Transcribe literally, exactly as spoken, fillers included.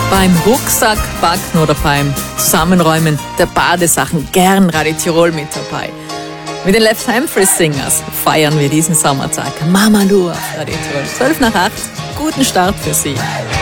Beim Rucksackpacken oder beim Zusammenräumen der Badesachen gern Radio Tirol mit dabei. Mit den Left Humphrey Singers feiern wir diesen Sommertag. Mama Lu auf Radio Tirol. zwölf nach acht. Guten Start für Sie.